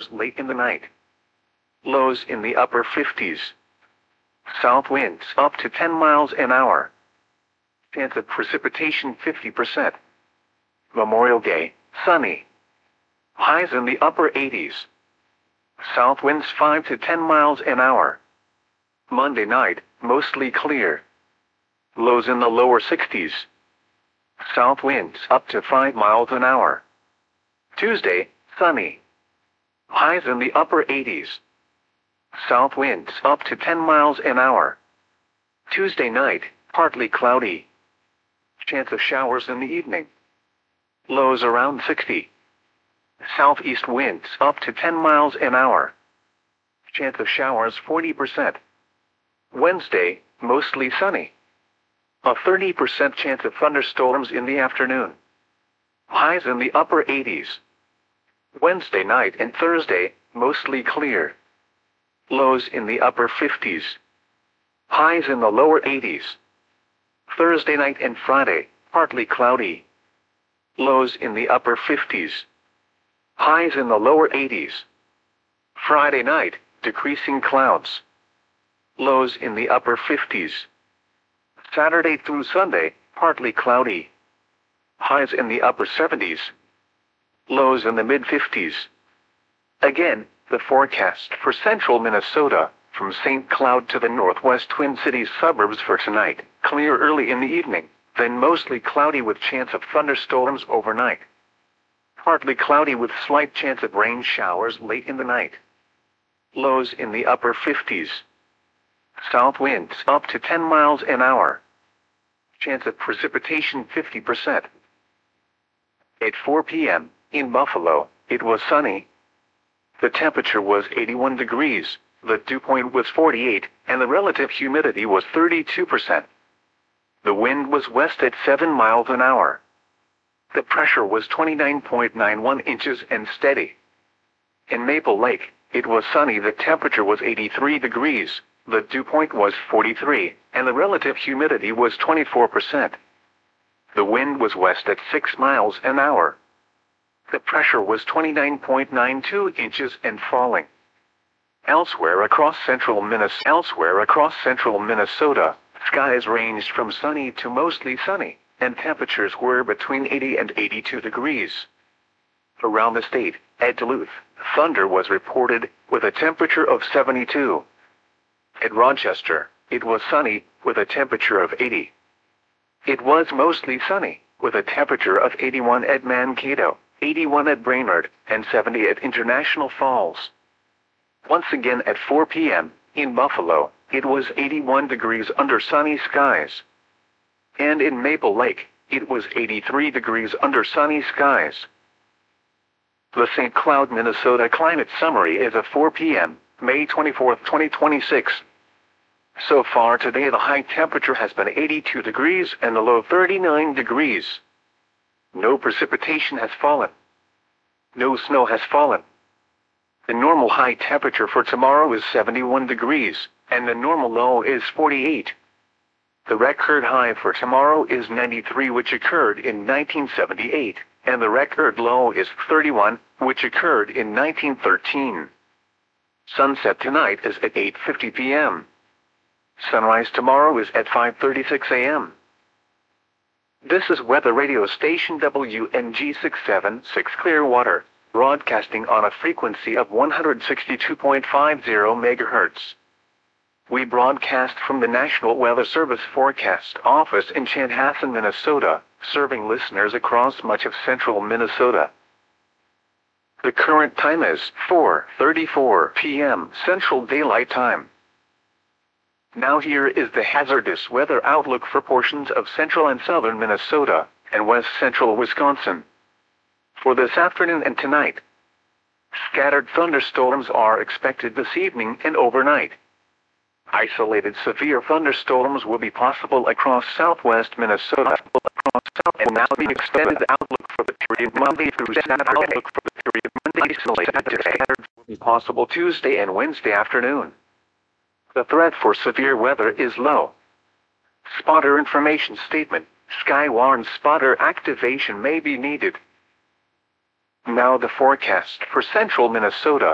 showers late in the night. Lows in the upper 50s. South winds up to 10 miles an hour. Chance of precipitation 50%. Memorial Day, sunny. Highs in the upper 80s. South winds 5 to 10 miles an hour. Monday night, mostly clear. Lows in the lower 60s. South winds up to 5 miles an hour. Tuesday, sunny. Highs in the upper 80s. South winds up to 10 miles an hour. Tuesday night, partly cloudy. Chance of showers in the evening. Lows around 60. Southeast winds up to 10 miles an hour. Chance of showers 40%. Wednesday, mostly sunny. A 30% chance of thunderstorms in the afternoon. Highs in the upper 80s. Wednesday night and Thursday, mostly clear. Lows in the upper 50s. Highs in the lower 80s. Thursday night and Friday, partly cloudy. Lows in the upper 50s. Highs in the lower 80s. Friday night, decreasing clouds. Lows in the upper 50s. Saturday through Sunday, partly cloudy. Highs in the upper 70s. Lows in the mid-50s. Again, the forecast for central Minnesota, from St. Cloud to the northwest Twin Cities suburbs for tonight: clear early in the evening, then mostly cloudy with chance of thunderstorms overnight. Partly cloudy with slight chance of rain showers late in the night. Lows in the upper 50s. South winds up to 10 miles an hour. Chance of precipitation 50%. At 4 p.m., in Buffalo, it was sunny. The temperature was 81 degrees, the dew point was 48, and the relative humidity was 32%. The wind was west at 7 miles an hour. The pressure was 29.91 inches and steady. In Maple Lake, it was sunny. The temperature was 83 degrees, the dew point was 43, and the relative humidity was 24%. The wind was west at 6 miles an hour. The pressure was 29.92 inches and falling. Elsewhere across central Minnesota, skies ranged from sunny to mostly sunny, and temperatures were between 80 and 82 degrees. Around the state, at Duluth, thunder was reported, with a temperature of 72. At Rochester, it was sunny, with a temperature of 80. It was mostly sunny, with a temperature of 81 at Mankato, 81 at Brainerd, and 70 at International Falls. Once again at 4 p.m., in Buffalo, it was 81 degrees under sunny skies. And in Maple Lake, it was 83 degrees under sunny skies. The St. Cloud, Minnesota Climate Summary is at 4 p.m., May 24, 2026. So far today, the high temperature has been 82 degrees and the low 39 degrees. No precipitation has fallen. No snow has fallen. The normal high temperature for tomorrow is 71 degrees, and the normal low is 48. The record high for tomorrow is 93, which occurred in 1978, and the record low is 31, which occurred in 1913. Sunset tonight is at 8:50 p.m. Sunrise tomorrow is at 5:36 a.m. This is weather radio station WNG 676 Clearwater, broadcasting on a frequency of 162.50 MHz. We broadcast from the National Weather Service Forecast Office in Chanhassen, Minnesota, serving listeners across much of central Minnesota. The current time is 4:34 p.m. Central Daylight Time. Now here is the hazardous weather outlook for portions of central and southern Minnesota, and west central Wisconsin. For this afternoon and tonight, scattered thunderstorms are expected this evening and overnight. Isolated severe thunderstorms will be possible across southwest Minnesota, and now the extended outlook for the period Monday through Saturday. Scattered will be possible Tuesday and Wednesday afternoon. The threat for severe weather is low. Spotter information statement: Skywarn spotter activation may be needed. Now the forecast for central Minnesota.